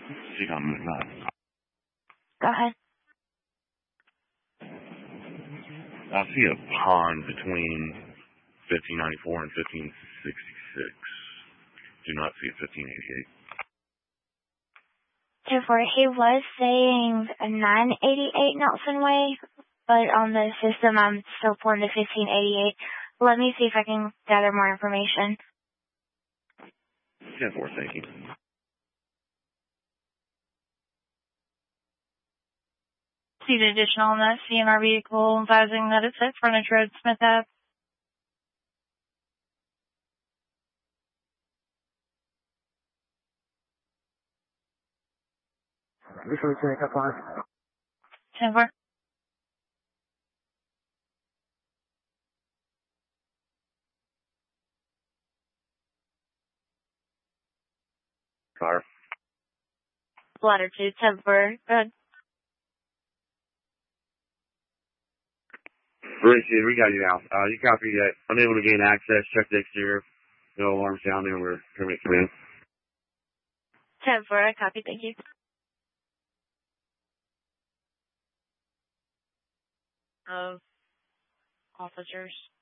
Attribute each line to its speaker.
Speaker 1: See how I'm not.
Speaker 2: Go ahead.
Speaker 1: I see a pond between 1594 and 1566. Do not see a 1588.
Speaker 2: 10-4, he was saying a 988 Nelson Way, but on the system I'm still pulling the 1588. Let me see if I can gather more information.
Speaker 1: 10-4, thank you.
Speaker 3: See the additional on that CMR vehicle, advising that it's at frontage road, Smith Ave.
Speaker 4: This one's going to come on.
Speaker 3: 10-4.
Speaker 1: Car.
Speaker 2: Latitude 10-4. Good.
Speaker 5: Richard, we got you now. You copy that. Unable to gain access. Check the exterior. No alarms down there. We're coming in.
Speaker 2: 10-4, I copy. Thank you.
Speaker 3: Of officers.